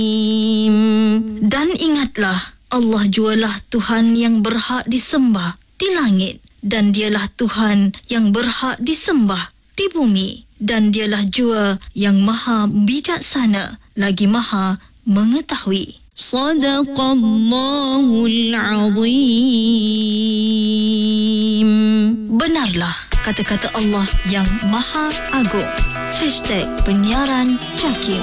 Dan ingatlah, Allah jualah Tuhan yang berhak disembah di langit, dan dialah Tuhan yang berhak disembah di bumi, dan dialah jua yang maha bijaksana lagi maha mengetahui. Sadaqallahul Azim. Benarlah kata-kata Allah yang maha agung. #penyiaran Jakim.